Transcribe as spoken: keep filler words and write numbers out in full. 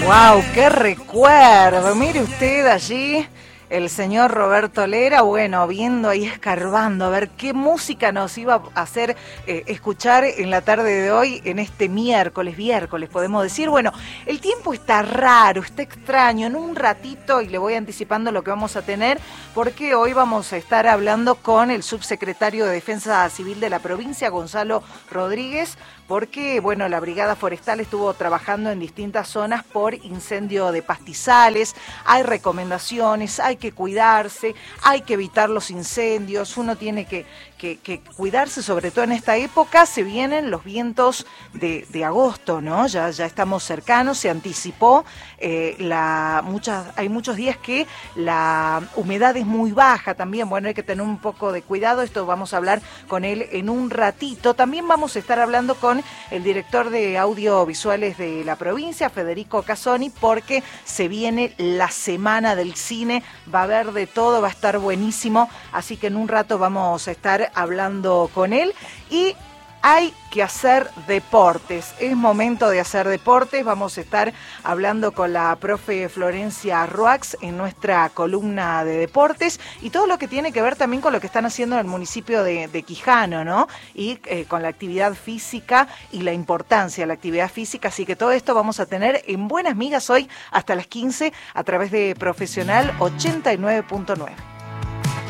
¡Wow! ¡Qué recuerdo! Mire usted allí, el señor Roberto Lera, bueno, viendo ahí, escarbando, a ver qué música nos iba a hacer eh, escuchar en la tarde de hoy, en este miércoles, miércoles, podemos decir. Bueno, el tiempo está raro, está extraño, en un ratito, y le voy anticipando lo que vamos a tener, porque hoy vamos a estar hablando con el subsecretario de Defensa Civil de la provincia, Gonzalo Rodríguez, porque, bueno, la Brigada Forestal estuvo trabajando en distintas zonas por incendio de pastizales, hay recomendaciones, hay que cuidarse, hay que evitar los incendios, uno tiene que, que, que cuidarse, sobre todo en esta época. Se vienen los vientos de, de agosto, ¿no? Ya, ya estamos cercanos, se anticipó, eh, la, muchas, hay muchos días que la humedad es muy baja también, bueno, hay que tener un poco de cuidado, esto vamos a hablar con él en un ratito. También vamos a estar hablando con el director de audiovisuales de la provincia, Federico Casoni, porque se viene la semana del cine, va a haber de todo, va a estar buenísimo, así que en un rato vamos a estar hablando con él. Y hay que hacer deportes, es momento de hacer deportes. Vamos a estar hablando con la profe Florencia Ruax en nuestra columna de deportes y todo lo que tiene que ver también con lo que están haciendo en el municipio de, de Quijano, ¿no? Y eh, con la actividad física y la importancia de la actividad física. Así que todo esto vamos a tener en Buenas Migas hoy hasta las quince a través de Profesional ochenta y nueve punto nueve.